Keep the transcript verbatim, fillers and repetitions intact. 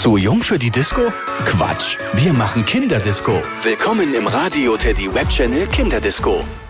Zu jung für die Disco? Quatsch, wir machen Kinderdisco. Willkommen im Radio Teddy Webchannel Kinderdisco.